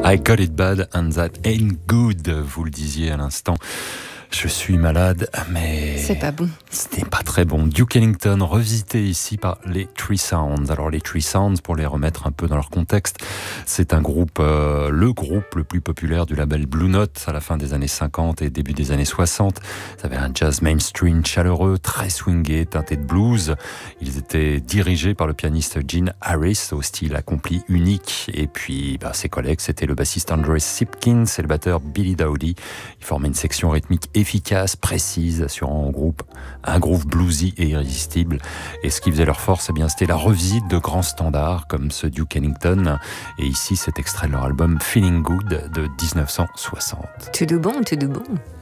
I got it bad and that ain't good, vous le disiez à l'instant. Je suis malade, mais c'est pas bon. Ce n'est pas très bon. Duke Ellington, revisité ici par les Three Sounds. Alors les Three Sounds, pour les remettre un peu dans leur contexte, c'est un groupe, le groupe le plus populaire du label Blue Note à la fin des années 50 et début des années 60. Ça avait un jazz mainstream chaleureux, très swingé, teinté de blues. Ils étaient dirigés par le pianiste Gene Harris, au style accompli unique. Et puis ses collègues, c'était le bassiste Andrew Sipkins et le batteur Billy Dowdy. Ils formaient une section rythmique efficace, précise, assurant au groupe un groove bluesy et irrésistible. Et ce qui faisait leur force, c'était la revisite de grands standards comme ce Duke Ellington. Et ici, cet extrait de leur album Feeling Good de 1960. Tout de bon, tout de bon.